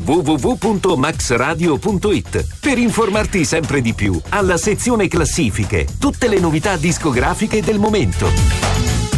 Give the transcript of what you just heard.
www.maxradio.it per informarti sempre di più alla sezione classifiche, tutte le novità discografiche del momento.